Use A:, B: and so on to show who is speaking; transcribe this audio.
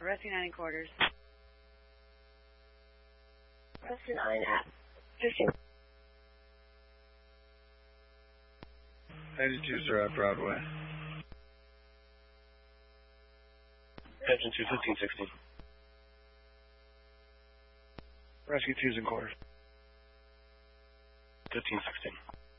A: Rescue 9 in quarters.
B: Rescue 9 at 15.
C: 92s are at Broadway.
D: Attention to 1516.
C: Rescue 2's in quarters.
D: 1516.